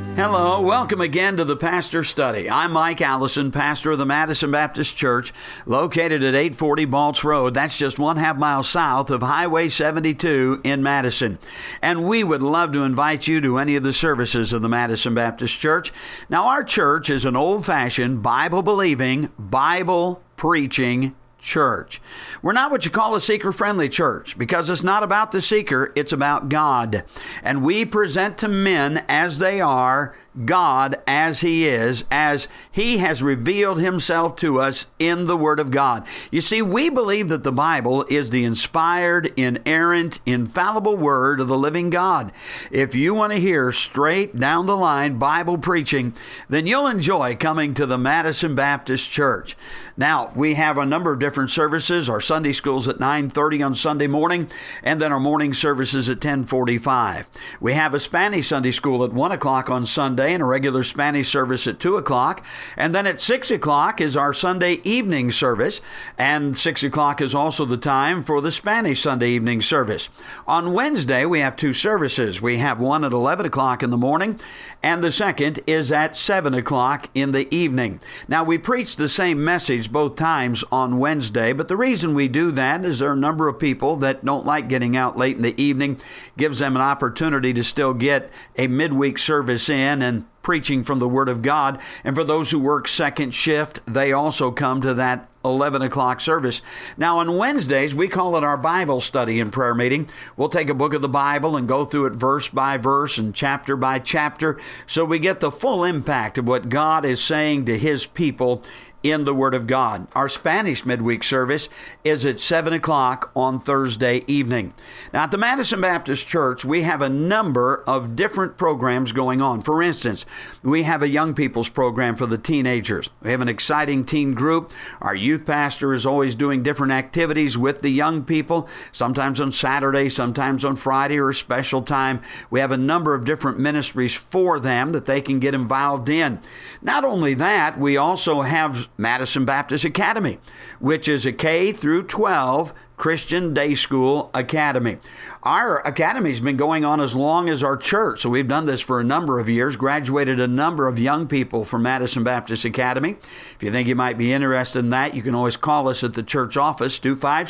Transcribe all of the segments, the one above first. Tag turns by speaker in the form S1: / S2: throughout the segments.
S1: Hello, welcome again to the Pastor Study. I'm Mike Allison, pastor of the Madison Baptist Church, located at 840 Balch Road. That's just 1/2 mile south of Highway 72 in Madison. And we would love to invite you to any of the services of the Madison Baptist Church. Now, our church is an old-fashioned, Bible-believing, Bible-preaching church. We're not what you call a seeker-friendly church, because it's not about the seeker, it's about God. And we present to men as they are, God as He is, as He has revealed Himself to us in the Word of God. You see, we believe that the Bible is the inspired, inerrant, infallible Word of the living God. If you want to hear straight down the line Bible preaching, then you'll enjoy coming to the Madison Baptist Church. Now, we have a number of different services. Our Sunday school's at 9:30 on Sunday morning, and then our morning services at 10:45. We have a Spanish Sunday school at 1 o'clock on Sunday, and a regular Spanish service at 2 o'clock. And then at 6 o'clock is our Sunday evening service, and 6 o'clock is also the time for the Spanish Sunday evening service. On Wednesday, we have two services. We have one at 11 o'clock in the morning, and the second is at 7 o'clock in the evening. Now, we preach the same message both times on Wednesday, but the reason we do that is there are a number of people that don't like getting out late in the evening. Gives them an opportunity to still get a midweek service in and preaching from the Word of God. And for those who work second shift, they also come to that 11 o'clock service. Now, on Wednesdays, we call it our Bible study and prayer meeting. We'll take a book of the Bible and go through it verse by verse and chapter by chapter, so we get the full impact of what God is saying to His people in the Word of God. Our Spanish midweek service is at 7 o'clock on Thursday evening. Now, at the Madison Baptist Church, we have a number of different programs going on. For instance, we have a young people's program for the teenagers. We have an exciting teen group. Our youth pastor is always doing different activities with the young people, sometimes on Saturday, sometimes on Friday, or a special time. We have a number of different ministries for them that they can get involved in. Not only that, we also have Madison Baptist Academy, which is a K through 12 Christian day school academy. Our academy's been going on as long as our church, so we've done this for a number of years, graduated a number of young people from Madison Baptist Academy. If you think you might be interested in that, you can always call us at the church office,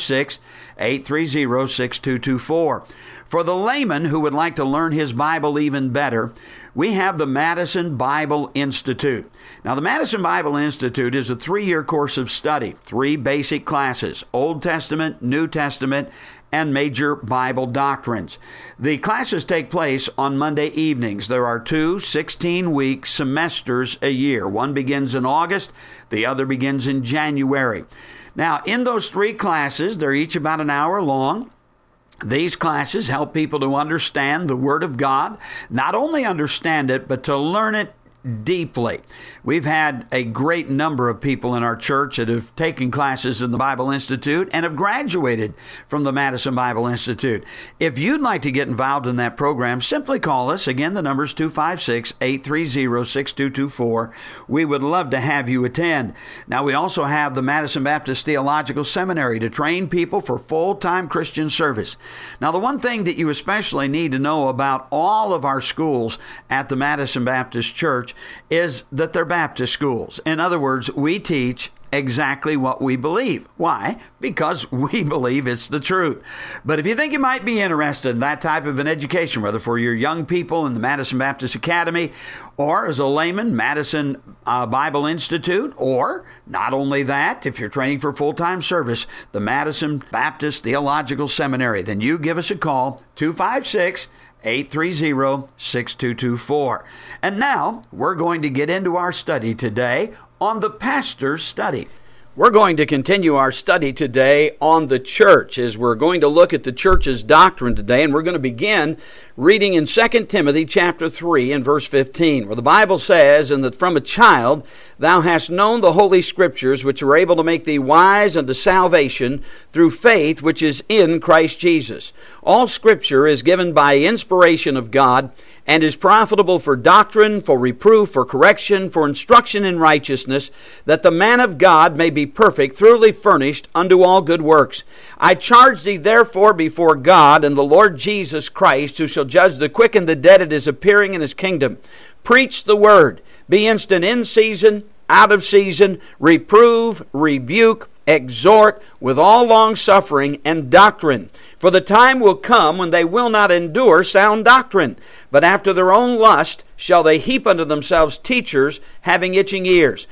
S1: 256-830-6224. For the layman who would like to learn his Bible even better, we have the Madison Bible Institute. Now, the Madison Bible Institute is a 3-year course of study, 3 basic classes: Old Testament, New Testament, and major Bible doctrines. The classes take place on Monday evenings. There are 2 16-week semesters a year. One begins in August, the other begins in January. Now, in those 3 classes, they're each about an hour long. These classes help people to understand the Word of God, not only understand it, but to learn it deeply. We've had a great number of people in our church that have taken classes in the Bible Institute and have graduated from the Madison Bible Institute. If you'd like to get involved in that program, simply call us. Again, the number is 256-830-6224. We would love to have you attend. Now, we also have the Madison Baptist Theological Seminary to train people for full-time Christian service. Now, the one thing that you especially need to know about all of our schools at the Madison Baptist Church is that they're Baptist schools. In other words, we teach exactly what we believe. Why? Because we believe it's the truth. But if you think you might be interested in that type of an education, whether for your young people in the Madison Baptist Academy, or as a layman, Madison Bible Institute, or not only that, if you're training for full-time service, the Madison Baptist Theological Seminary, then you give us a call, 256-830-6224. And now, we're going to get into our study today on the Pastor's Study. We're going to continue our study today on the church, as we're going to look at the church's doctrine today, and we're going to begin reading in 2 Timothy chapter 3 and verse 15, where the Bible says, "And that from a child thou hast known the holy scriptures, which are able to make thee wise unto salvation through faith which is in Christ Jesus. All scripture is given by inspiration of God, and is profitable for doctrine, for reproof, for correction, for instruction in righteousness, that the man of God may be perfect, thoroughly furnished unto all good works. I charge thee therefore before God and the Lord Jesus Christ, who shall judge the quick and the dead at his appearing in his kingdom. Preach the word. Be instant in season, out of season. Reprove, rebuke, exhort with all long suffering and doctrine. For the time will come when they will not endure sound doctrine, but after their own lust shall they heap unto themselves teachers having itching ears.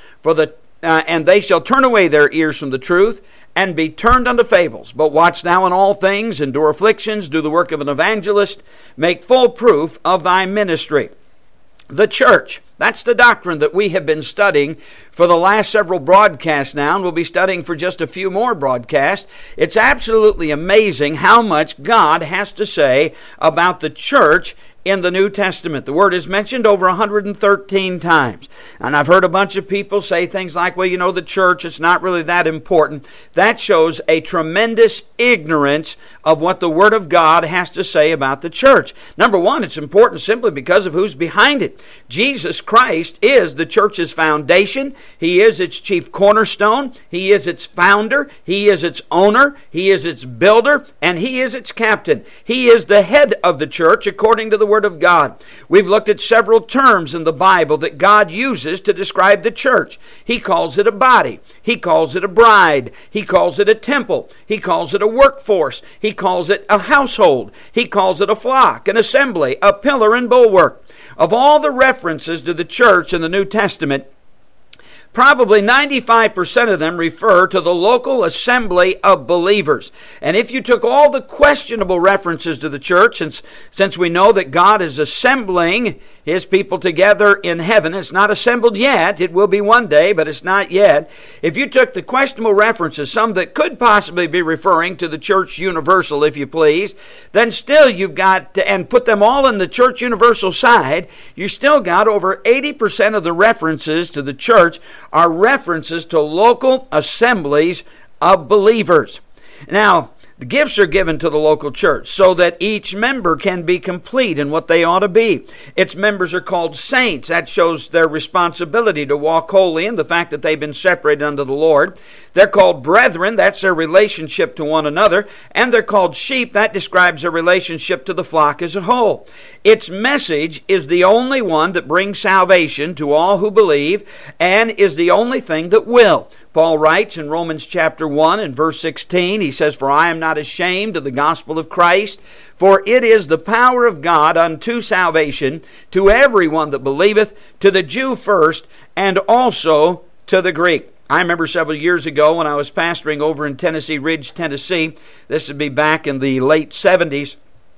S1: And they shall turn away their ears from the truth, and be turned unto fables. But watch thou in all things, endure afflictions, do the work of an evangelist, make full proof of thy ministry. The church, that's the doctrine that we have been studying for the last several broadcasts now, and we'll be studying for just a few more broadcasts. It's absolutely amazing how much God has to say about the church in the New Testament. The word is mentioned over 113 times. And I've heard a bunch of people say things like, well, the church, it's not really that important. That shows a tremendous ignorance of what the Word of God has to say about the church. Number one, it's important simply because of who's behind it. Jesus Christ is the church's foundation. He is its chief cornerstone. He is its founder. He is its owner. He is its builder. And He is its captain. He is the head of the church according to the Word of God. We've looked at several terms in the Bible that God uses to describe the church. He calls it a body. He calls it a bride. He calls it a temple. He calls it a workforce. He calls it a household. He calls it a flock, an assembly, a pillar and bulwark. Of all the references to the church in the New Testament, probably 95% of them refer to the local assembly of believers. And if you took all the questionable references to the church, since we know that God is assembling His people together in heaven, it's not assembled yet, it will be one day, but it's not yet. If you took the questionable references, some that could possibly be referring to the church universal, if you please, then still you've got to, and put them all in the church universal side, you still got over 80% of the references to the church are references to local assemblies of believers. Now, the gifts are given to the local church so that each member can be complete in what they ought to be. Its members are called saints. That shows their responsibility to walk holy and the fact that they've been separated unto the Lord. They're called brethren. That's their relationship to one another. And they're called sheep. That describes their relationship to the flock as a whole. Its message is the only one that brings salvation to all who believe and is the only thing that will. Paul writes in Romans chapter 1 and verse 16, he says, "For I am not ashamed of the gospel of Christ, for it is the power of God unto salvation to everyone that believeth, to the Jew first, and also to the Greek." I remember several years ago when I was pastoring over in Tennessee Ridge, Tennessee. This would be back in the late 70s.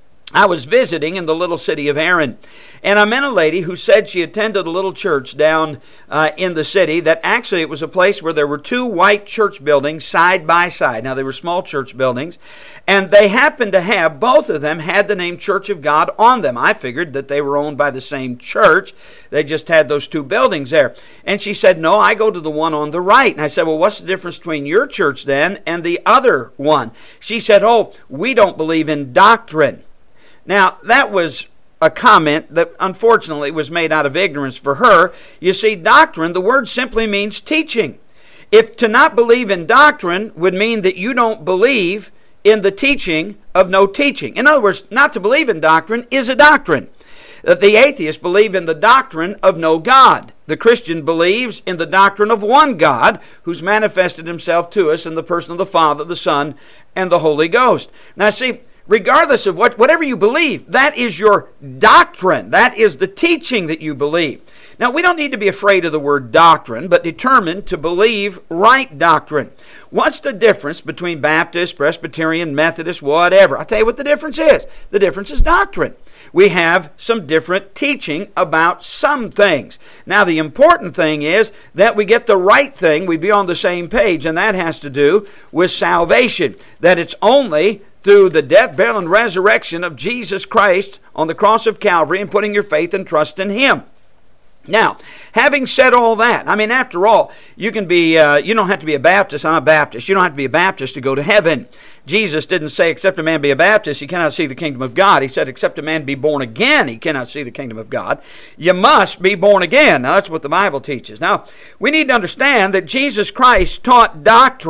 S1: I was visiting in the little city of Aaron, and I met a lady who said she attended a little church down in the city that actually it was a place where there were two white church buildings side by side. Now, they were small church buildings, and they happened to have, both of them had the name Church of God on them. I figured that they were owned by the same church. They just had those two buildings there. And she said, "No, I go to the one on the right." And I said, "Well, what's the difference between your church then and the other one?" She said, "Oh, we don't believe in doctrine." Now, that was a comment that unfortunately was made out of ignorance for her. You see, doctrine, the word simply means teaching. If to not believe in doctrine would mean that you don't believe in the teaching of no teaching. In other words, not to believe in doctrine is a doctrine. The atheist believes in the doctrine of no God. The Christian believes in the doctrine of one God who's manifested Himself to us in the person of the Father, the Son, and the Holy Ghost. Now, see, regardless of whatever you believe, that is your doctrine. That is the teaching that you believe. Now, we don't need to be afraid of the word doctrine, but determined to believe right doctrine. What's the difference between Baptist, Presbyterian, Methodist, whatever? I'll tell you what the difference is. The difference is doctrine. We have some different teaching about some things. Now, the important thing is that we get the right thing. We be on the same page, and that has to do with salvation. That it's only through the death, burial, and resurrection of Jesus Christ on the cross of Calvary and putting your faith and trust in Him. Now, having said all that, I mean, after all, you can be, you don't have to be a Baptist. I'm a Baptist. You don't have to be a Baptist to go to heaven. Jesus didn't say, except a man be a Baptist, he cannot see the kingdom of God. He said, except a man be born again, he cannot see the kingdom of God. You must be born again. Now, that's what the Bible teaches. Now, we need to understand that Jesus Christ taught doctrine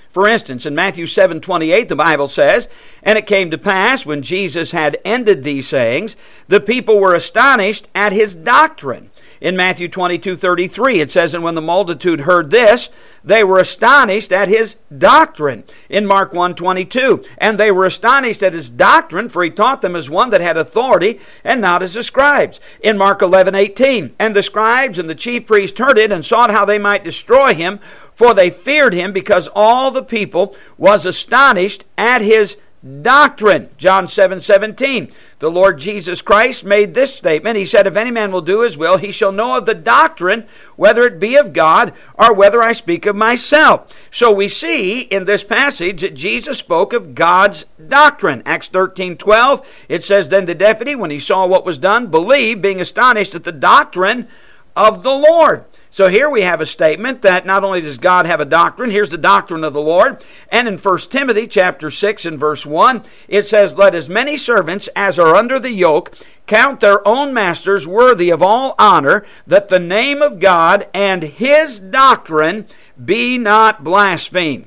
S1: For instance, in Matthew 7:28, the Bible says, "And it came to pass, when Jesus had ended these sayings, the people were astonished at his doctrine." In Matthew 22:33, it says, "And when the multitude heard this, they were astonished at his doctrine." In Mark 1:22, "And they were astonished at his doctrine, for he taught them as one that had authority, and not as the scribes." In Mark 11:18, "And the scribes and the chief priests heard it, and sought how they might destroy him, for they feared him, because all the people was astonished at his doctrine." John 7:17, the Lord Jesus Christ made this statement. He said, "If any man will do his will, he shall know of the doctrine, whether it be of God, or whether I speak of myself." So we see in this passage that Jesus spoke of God's doctrine. Acts 13:12, it says, "Then the deputy, when he saw what was done, believed, being astonished at the doctrine of the Lord." So here we have a statement that not only does God have a doctrine, here's the doctrine of the Lord. And in 1 Timothy chapter 6 and verse 1, it says, "Let as many servants as are under the yoke count their own masters worthy of all honor, that the name of God and his doctrine be not blasphemed."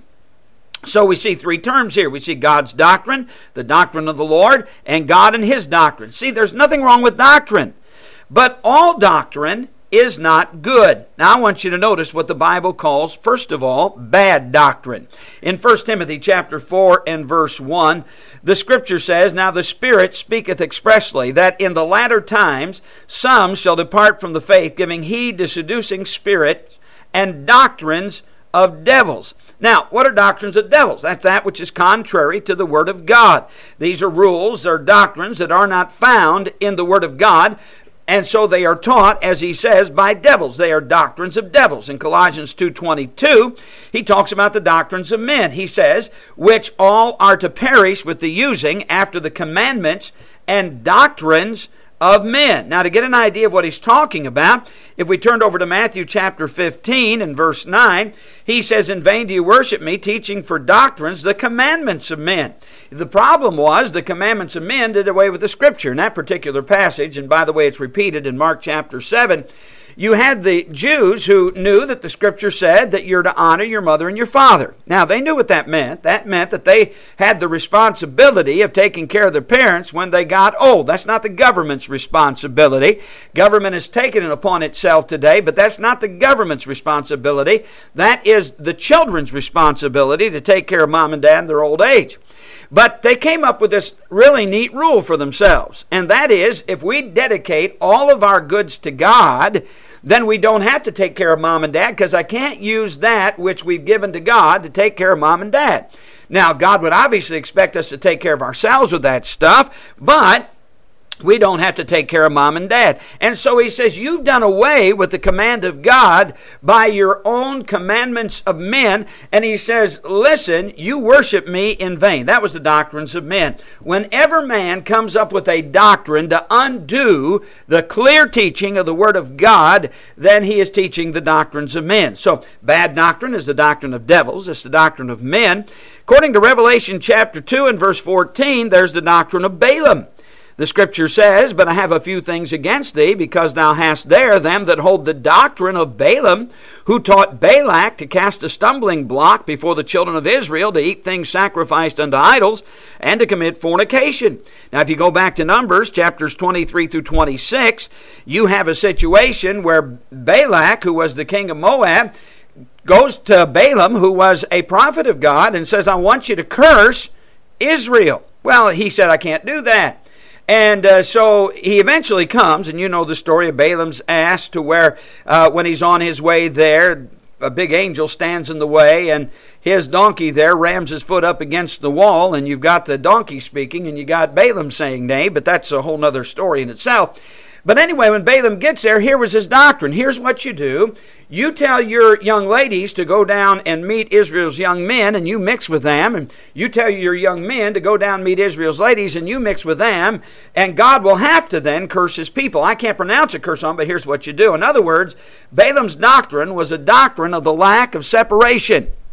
S1: So we see three terms here. We see God's doctrine, the doctrine of the Lord, and God and his doctrine. See, there's nothing wrong with doctrine, but all doctrine is not good. Now I want you to notice what the Bible calls, first of all, bad doctrine. In 1 Timothy chapter 4 and verse 1, the scripture says, "Now the Spirit speaketh expressly, that in the latter times some shall depart from the faith, giving heed to seducing spirits and doctrines of devils." Now, what are doctrines of devils? That's that which is contrary to the Word of God. These are rules, they're doctrines that are not found in the Word of God. And so they are taught, as he says, by devils. They are doctrines of devils. In Colossians 2:22, he talks about the doctrines of men. He says, "Which all are to perish with the using after the commandments and doctrines of men." Now, to get an idea of what he's talking about, if we turned over to Matthew chapter 15 and verse 9, he says, "In vain do you worship me, teaching for doctrines the commandments of men." The problem was the commandments of men did away with the scripture. In that particular passage, and by the way, it's repeated in Mark chapter 7, you had the Jews who knew that the scripture said that you're to honor your mother and your father. Now, they knew what that meant. That meant that they had the responsibility of taking care of their parents when they got old. That's not the government's responsibility. Government has taken it upon itself today, but that's not the government's responsibility. That is the children's responsibility to take care of mom and dad in their old age. But they came up with this really neat rule for themselves, and that is, if we dedicate all of our goods to God, then we don't have to take care of mom and dad, because I can't use that which we've given to God to take care of mom and dad. Now, God would obviously expect us to take care of ourselves with that stuff, but we don't have to take care of mom and dad. And so he says, you've done away with the command of God by your own commandments of men. And he says, listen, you worship me in vain. That was the doctrines of men. Whenever man comes up with a doctrine to undo the clear teaching of the Word of God, then he is teaching the doctrines of men. So bad doctrine is the doctrine of devils. It's the doctrine of men. According to Revelation chapter 2 and verse 14, there's the doctrine of Balaam. The scripture says, "But I have a few things against thee, because thou hast there them that hold the doctrine of Balaam, who taught Balak to cast a stumbling block before the children of Israel, to eat things sacrificed unto idols, and to commit fornication." Now, if you go back to Numbers, chapters 23 through 26, you have a situation where Balak, who was the king of Moab, goes to Balaam, who was a prophet of God, and says, "I want you to curse Israel." Well, he said, "I can't do that." And so he eventually comes, and you know the story of Balaam's ass, to where when he's on his way there, a big angel stands in the way, and his donkey there rams his foot up against the wall, and you've got the donkey speaking, and you got Balaam saying nay, but that's a whole other story in itself. But anyway, when Balaam gets there, here was his doctrine. Here's what you do. You tell your young ladies to go down and meet Israel's young men, and you mix with them. And you tell your young men to go down and meet Israel's ladies, and you mix with them. And God will have to then curse his people. I can't pronounce a curse on, but here's what you do. In other words, Balaam's doctrine was a doctrine of the lack of separation.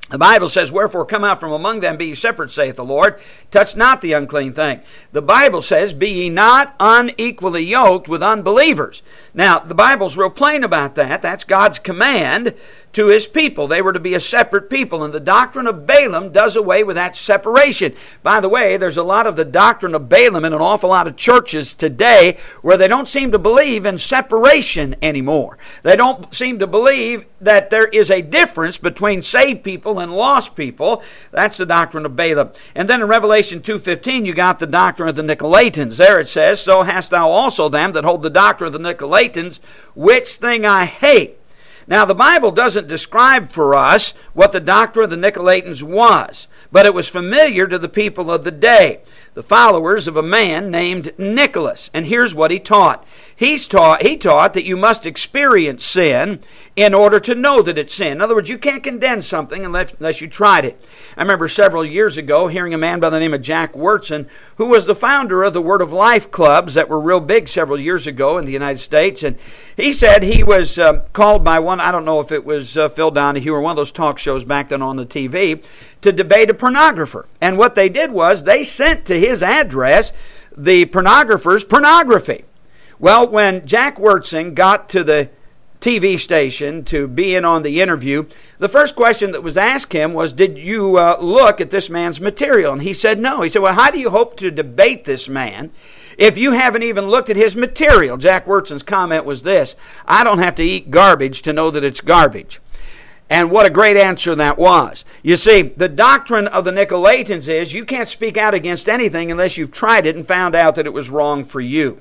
S1: The Bible says, wherefore come out from among them, be ye separate, saith the Lord. Touch not the unclean thing. The Bible says, be ye not unequally yoked with unbelievers. Now, the Bible's real plain about that. That's God's command to his people. They were to be a separate people, and the doctrine of Balaam does away with that separation. By the way, there's a lot of the doctrine of Balaam in an awful lot of churches today where they don't seem to believe in separation anymore. They don't seem to believe that there is a difference between saved people and lost people. That's the doctrine of Balaam. And then in Revelation 2:15, you got the doctrine of the Nicolaitans. There it says, so hast thou also them that hold the doctrine of the Nicolaitans, which thing I hate. Now, the Bible doesn't describe for us what the doctrine of the Nicolaitans was, but it was familiar to the people of the day, the followers of a man named Nicholas. And here's what he taught. He taught that you must experience sin in order to know that it's sin. In other words, you can't condemn something unless you tried it. I remember several years ago hearing a man by the name of Jack Wyrtzen, who was the founder of the Word of Life clubs that were real big several years ago in the United States. And he said he was called by one, I don't know if it was Phil Donahue or one of those talk shows back then on the TV, to debate a pornographer. And what they did was they sent to his address the pornographer's pornography. Well, when Jack Wyrtzen got to the TV station to be in on the interview, the first question that was asked him was, did you look at this man's material? And he said no. He said, well, how do you hope to debate this man if you haven't even looked at his material? Jack Wyrtzen's comment was this: I don't have to eat garbage to know that it's garbage. And what a great answer that was. You see, the doctrine of the Nicolaitans is you can't speak out against anything unless you've tried it and found out that it was wrong for you.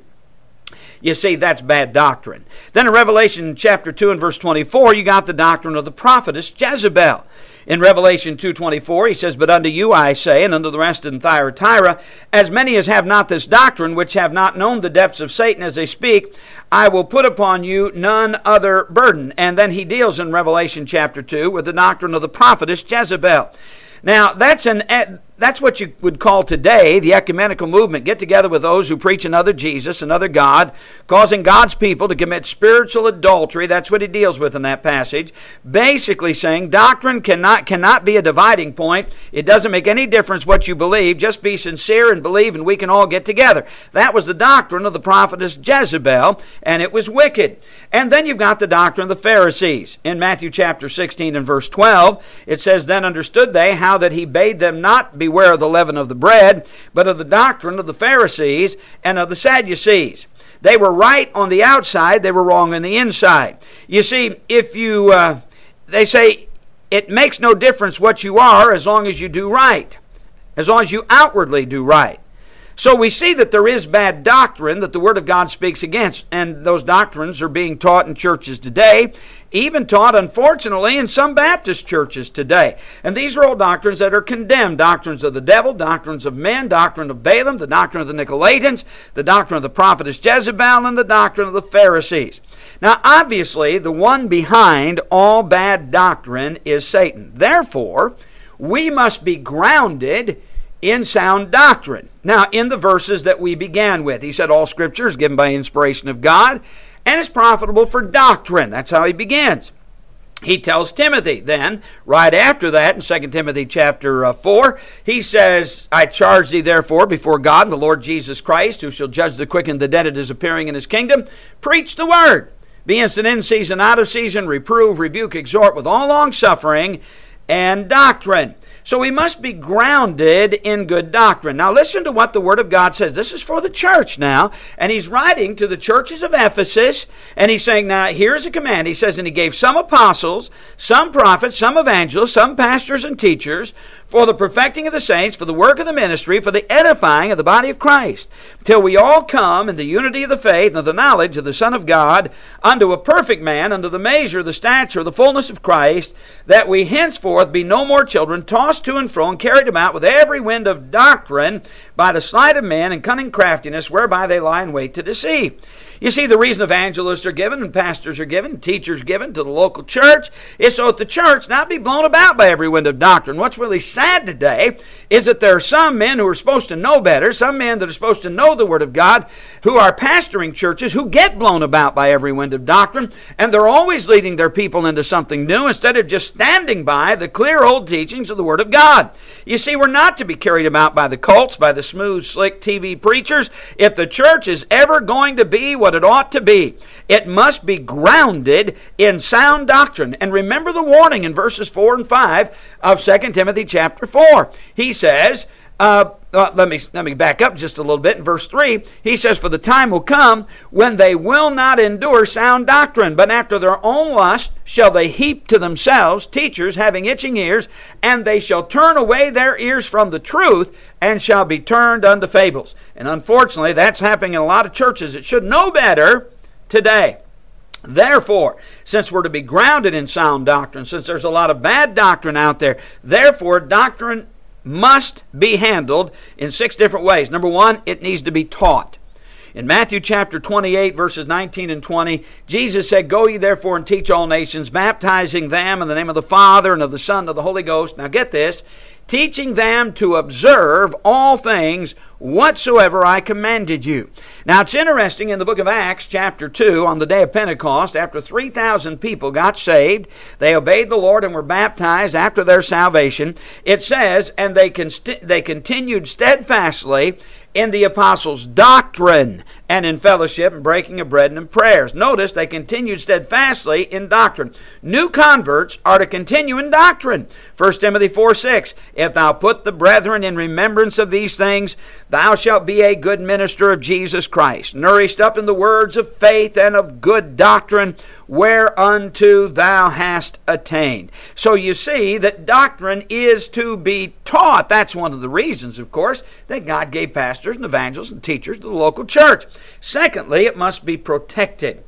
S1: You see, that's bad doctrine. Then in Revelation chapter 2 and verse 24, you got the doctrine of the prophetess Jezebel. In Revelation 2:24, he says, but unto you I say, and unto the rest in Thyatira, as many as have not this doctrine, which have not known the depths of Satan as they speak, I will put upon you none other burden. And then he deals in Revelation chapter 2 with the doctrine of the prophetess Jezebel. Now, that's what you would call today the ecumenical movement. Get together with those who preach another Jesus, another God, causing God's people to commit spiritual adultery. That's what he deals with in that passage. Basically saying doctrine cannot be a dividing point. It doesn't make any difference what you believe. Just be sincere and believe, and we can all get together. That was the doctrine of the prophetess Jezebel, and it was wicked. And then you've got the doctrine of the Pharisees. In Matthew chapter 16 and verse 12, it says, then understood they how that he bade them not beware of the leaven of the bread, but of the doctrine of the Pharisees and of the Sadducees. They were right on the outside, they were wrong on the inside. You see, they say it makes no difference what you are as long as you do right, as long as you outwardly do right. So we see that there is bad doctrine that the Word of God speaks against, and those doctrines are being taught in churches today, even taught, unfortunately, in some Baptist churches today. And these are all doctrines that are condemned: doctrines of the devil, doctrines of men, doctrine of Balaam, the doctrine of the Nicolaitans, the doctrine of the prophetess Jezebel, and the doctrine of the Pharisees. Now, obviously, the one behind all bad doctrine is Satan. Therefore, we must be grounded in sound doctrine. Now, in the verses that we began with, he said all Scripture is given by inspiration of God and is profitable for doctrine. That's how he begins. He tells Timothy then, right after that, in 2 Timothy chapter 4, he says, I charge thee therefore before God and the Lord Jesus Christ, who shall judge the quick and the dead at his appearing in his kingdom, preach the word. Be instant in season, out of season, reprove, rebuke, exhort with all longsuffering and doctrine. So we must be grounded in good doctrine. Now listen to what the Word of God says. This is for the church now. And he's writing to the churches of Ephesus. And he's saying, now here's a command. He says, and he gave some apostles, some prophets, some evangelists, some pastors and teachers, for the perfecting of the saints, for the work of the ministry, for the edifying of the body of Christ, till we all come in the unity of the faith and of the knowledge of the Son of God, unto a perfect man, unto the measure, the stature, the fullness of Christ, that we henceforth be no more children, tossed to and fro, and carried about with every wind of doctrine, by the sleight of men and cunning craftiness, whereby they lie in wait to deceive. You see, the reason evangelists are given and pastors are given and teachers given to the local church is so that the church not be blown about by every wind of doctrine. What's really sad today is that there are some men who are supposed to know better, some men that are supposed to know the Word of God, who are pastoring churches who get blown about by every wind of doctrine, and they're always leading their people into something new instead of just standing by the clear old teachings of the Word of God. You see, we're not to be carried about by the cults, by the smooth, slick TV preachers. If the church is ever going to be what it ought to be, it must be grounded in sound doctrine. And remember the warning in verses 4 and 5 of 2 Timothy chapter 4. He says, let me back up just a little bit. In verse 3, he says, for the time will come when they will not endure sound doctrine, but after their own lust shall they heap to themselves teachers having itching ears, and they shall turn away their ears from the truth, and shall be turned unto fables. And unfortunately, that's happening in a lot of churches that should know better today. Therefore, since we're to be grounded in sound doctrine, since there's a lot of bad doctrine out there, therefore doctrine must be handled in 6 different ways. Number 1, it needs to be taught. In Matthew chapter 28, verses 19 and 20, Jesus said, go ye therefore and teach all nations, baptizing them in the name of the Father and of the Son and of the Holy Ghost. Now get this, teaching them to observe all things whatsoever I commanded you. Now it's interesting, in the book of Acts chapter 2, on the day of Pentecost, after 3,000 people got saved, they obeyed the Lord and were baptized after their salvation. It says, and they continued steadfastly in the apostles' doctrine and in fellowship and breaking of bread and in prayers. Notice they continued steadfastly in doctrine. New converts are to continue in doctrine. 1 Timothy 4:6, if thou put the brethren in remembrance of these things, thou shalt be a good minister of Jesus Christ, nourished up in the words of faith and of good doctrine, whereunto thou hast attained. So you see that doctrine is to be taught. That's one of the reasons, of course, that God gave pastors and evangelists and teachers to the local church. Secondly, it must be protected.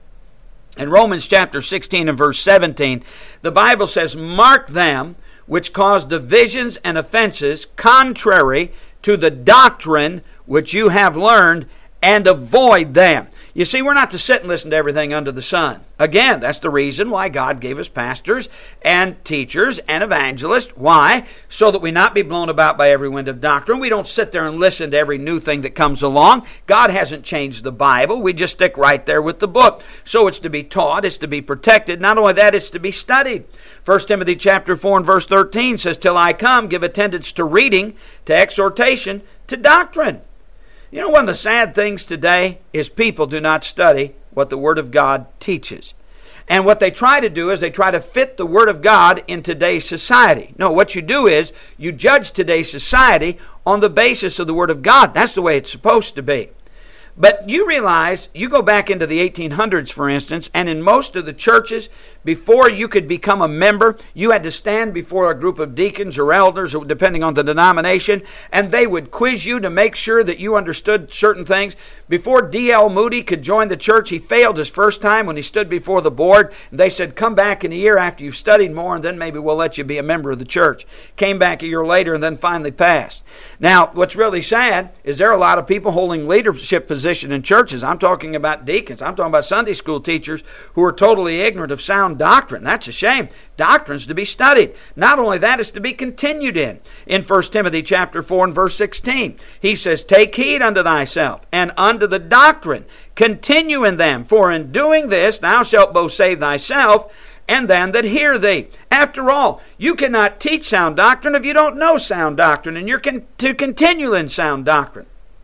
S1: In Romans chapter 16 and verse 17, the Bible says, mark them which cause divisions and offenses contrary to the doctrine which you have learned, and avoid them. You see, we're not to sit and listen to everything under the sun. Again, that's the reason why God gave us pastors and teachers and evangelists. Why? So that we not be blown about by every wind of doctrine. We don't sit there and listen to every new thing that comes along. God hasn't changed the Bible. We just stick right there with the book. So it's to be taught. It's to be protected. Not only that, it's to be studied. 1 Timothy chapter 4 and verse 13 says, till I come, give attendance to reading, to exhortation, to doctrine. You know, one of the sad things today is people do not study what the Word of God teaches. And what they try to do is they try to fit the Word of God in today's society. No, what you do is you judge today's society on the basis of the Word of God. That's the way it's supposed to be. But you realize, you go back into the 1800s, for instance, and in most of the churches, before you could become a member, you had to stand before a group of deacons or elders, depending on the denomination, and they would quiz you to make sure that you understood certain things. Before D.L. Moody could join the church, he failed his first time when he stood before the board. They said, come back in a year after you've studied more, and then maybe we'll let you be a member of the church. Came back a year later and then finally passed. Now, what's really sad is there are a lot of people holding leadership positions in churches. I'm talking about deacons. I'm talking about Sunday school teachers who are totally ignorant of sound doctrine. That's a shame. Doctrine's to be studied. Not only that, it's to be continued in. In 1 Timothy chapter 4 and verse 16, he says, take heed unto thyself and unto the doctrine. Continue in them, for in doing this thou shalt both save thyself and them that hear thee. After all, you cannot teach sound doctrine if you don't know sound doctrine, and you're to continue in sound doctrine.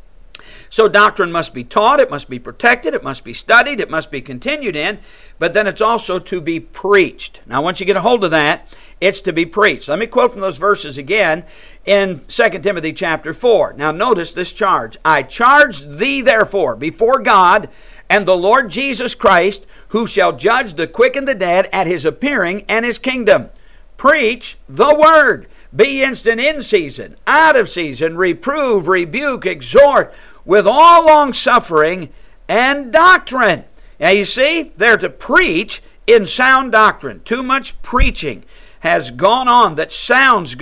S1: So doctrine must be taught, it must be protected, it must be studied, it must be continued in, but then it's also to be preached. Now, once you get a hold of that, it's to be preached. Let me quote from those verses again in 2 Timothy chapter 4. Now, notice this charge. I charge thee, therefore, before God and the Lord Jesus Christ, who shall judge the quick and the dead at his appearing and his kingdom. Preach the word. Be instant in season, out of season, reprove, rebuke, exhort, with all long-suffering and doctrine. Now you see, they're to preach in sound doctrine. Too much preaching has gone on that sounds good,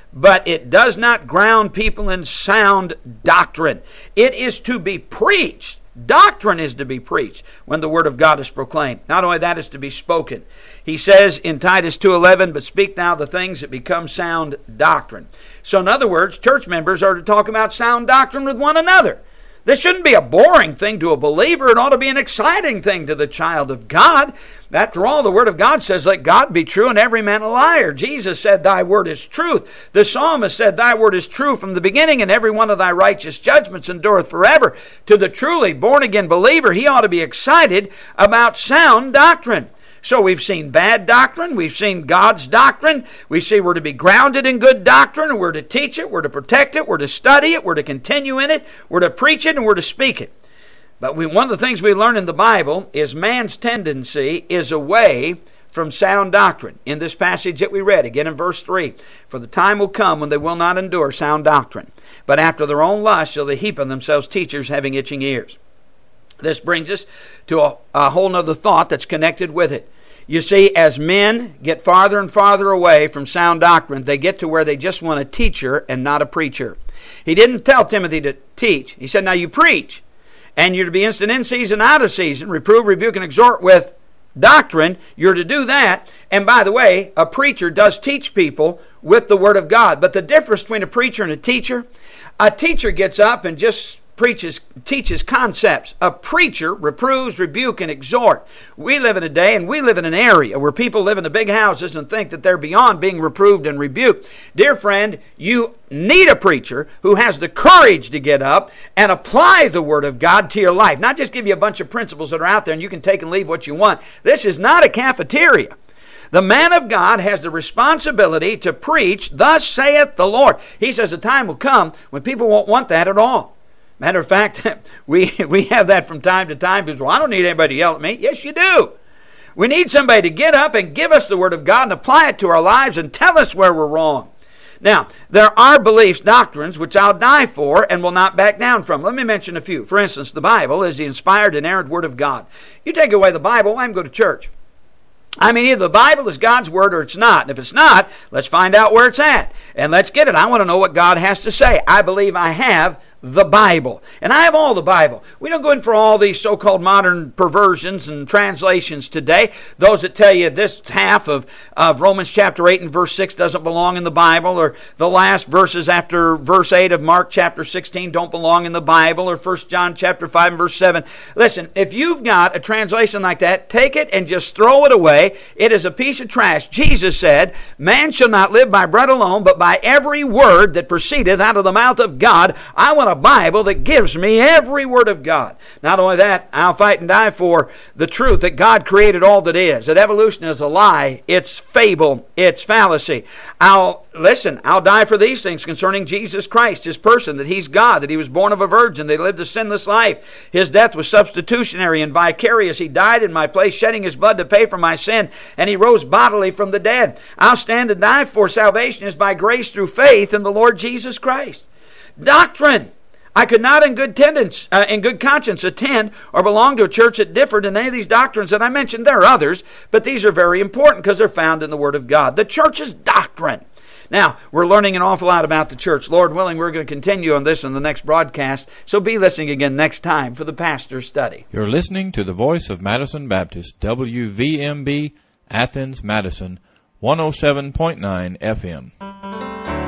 S1: but it does not ground people in sound doctrine. It is to be preached. Doctrine is to be preached when the Word of God is proclaimed. Not only that, is to be spoken. He says in Titus 2:11, but speak thou the things that become sound doctrine. So in other words, church members are to talk about sound doctrine with one another. This shouldn't be a boring thing to a believer. It ought to be an exciting thing to the child of God. After all, the Word of God says, let God be true and every man a liar. Jesus said, thy word is truth. The psalmist said, thy word is true from the beginning, and every one of thy righteous judgments endureth forever. To the truly born-again believer, he ought to be excited about sound doctrine. So we've seen bad doctrine, we've seen God's doctrine, we see we're to be grounded in good doctrine, and we're to teach it, we're to protect it, we're to study it, we're to continue in it, we're to preach it, and we're to speak it. But one of the things we learn in the Bible is man's tendency is away from sound doctrine. In this passage that we read, again in verse 3, for the time will come when they will not endure sound doctrine, but after their own lust shall they heap on themselves teachers having itching ears. This brings us to a whole nother thought that's connected with it. You see, as men get farther and farther away from sound doctrine, they get to where they just want a teacher and not a preacher. He didn't tell Timothy to teach. He said, now you preach, and you're to be instant in season, out of season, reprove, rebuke, and exhort with doctrine. You're to do that. And by the way, a preacher does teach people with the Word of God. But the difference between a preacher and a teacher gets up and just teaches concepts. A preacher reproves, rebuke, and exhort. We live in a day and we live in an area where people live in the big houses and think that they're beyond being reproved and rebuked. Dear friend, you need a preacher who has the courage to get up and apply the Word of God to your life. Not just give you a bunch of principles that are out there and you can take and leave what you want. This is not a cafeteria. The man of God has the responsibility to preach, thus saith the Lord. He says the time will come when people won't want that at all. Matter of fact, we have that from time to time because, well, I don't need anybody to yell at me. Yes, you do. We need somebody to get up and give us the Word of God and apply it to our lives and tell us where we're wrong. Now, there are beliefs, doctrines, which I'll die for and will not back down from. Let me mention a few. For instance, the Bible is the inspired, inerrant Word of God. You take away the Bible, why go to church? I mean, either the Bible is God's Word or it's not. And if it's not, let's find out where it's at. And let's get it. I want to know what God has to say. I believe I have the Bible. And I have all the Bible. We don't go in for all these so-called modern perversions and translations today. Those that tell you this half of Romans chapter 8 and verse 6 doesn't belong in the Bible, or the last verses after verse 8 of Mark chapter 16 don't belong in the Bible, or 1 John chapter 5 and verse 7. Listen, if you've got a translation like that, take it and just throw it away. It is a piece of trash. Jesus said, man shall not live by bread alone, but by every word that proceedeth out of the mouth of God. I want a Bible that gives me every word of God. Not only that, I'll fight and die for the truth that God created all that is. That evolution is a lie. It's fable. It's fallacy. I'll die for these things concerning Jesus Christ, His person, that He's God, that He was born of a virgin, that He lived a sinless life. His death was substitutionary and vicarious. He died in my place, shedding His blood to pay for my sin, and He rose bodily from the dead. I'll stand and die for salvation is by grace through faith in the Lord Jesus Christ. Doctrine. I could not in good conscience attend or belong to a church that differed in any of these doctrines that I mentioned. There are others, but these are very important because they're found in the Word of God. The church's doctrine. Now, we're learning an awful lot about the church. Lord willing, we're going to continue on this in the next broadcast, so be listening again next time for the Pastor's Study.
S2: You're listening to the voice of Madison Baptist, WVMB, Athens, Madison, 107.9 FM.